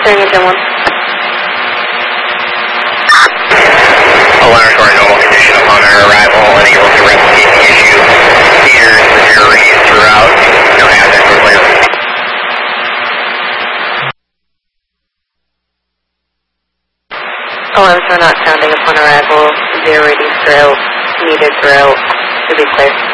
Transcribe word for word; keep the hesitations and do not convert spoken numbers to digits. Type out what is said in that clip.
Clearing engine one. Alarms were in normal condition upon our arrival, unable to replicate the issue. Theaters were zero readings throughout. No hazards were clear. Alarms were not sounding upon arrival. Zero readings throughout. Needed throughout. To be clear.